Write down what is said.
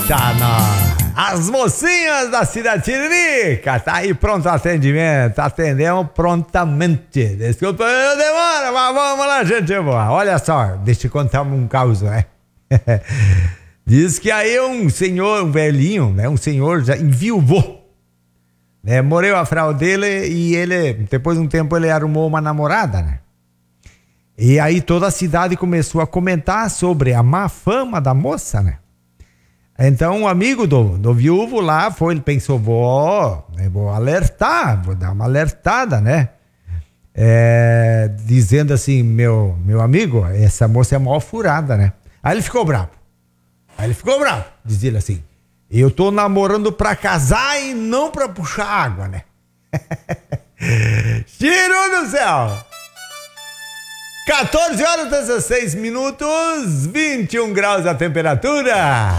Tá as mocinhas da cidade Tiririca, tá aí pronto atendimento, atendemos prontamente. Desculpa, demora, mas vamos lá, gente boa. Olha só, deixa eu contar um caos, né? Diz que aí um senhor, um velhinho, né? Um senhor já enviuvou, né? Morreu a frau dele e ele, depois de um tempo, ele arrumou uma namorada, né? E aí toda a cidade começou a comentar sobre a má fama da moça, né? Então um amigo do viúvo lá foi, ele pensou, vou alertar, vou dar uma alertada, né? Dizendo assim, meu amigo, essa moça é mal furada, né? Aí ele ficou bravo, dizia ele assim, eu tô namorando pra casar e não pra puxar água, né? Tiro do céu! 14 horas e 16 minutos, 21 graus a temperatura.